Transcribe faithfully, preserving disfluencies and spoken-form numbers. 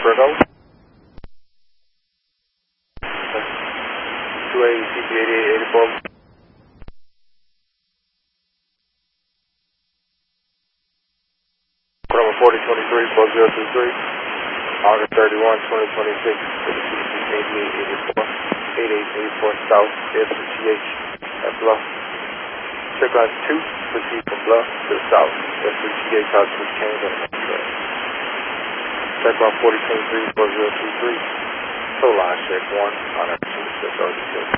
Virgo. two eighty, C P eighty-eight eighty-four. Number forty twenty-three, four zero two three. August thirty-first, twenty twenty-six. eighty-eight eighty-four. eighty-eight eighty-four South, F C G H at Bluff. Check on two, proceed from Bluff to the south. F C G H out to change on the track. Check on forty twenty-three, four zero two three. Tow line check one on our two six oh six.